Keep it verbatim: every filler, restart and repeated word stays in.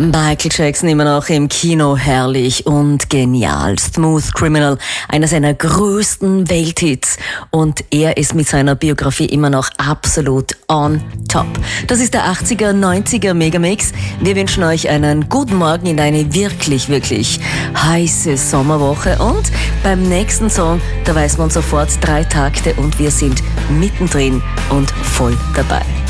Michael Jackson immer noch im Kino herrlich und genial. Smooth Criminal, einer seiner größten Welthits. Und er ist mit seiner Biografie immer noch absolut on top. Das ist der achtziger, neunziger Megamix. Wir wünschen euch einen guten Morgen in eine wirklich, wirklich heiße Sommerwoche. Und beim nächsten Song, da weiß man sofort drei Takte und wir sind mittendrin und voll dabei.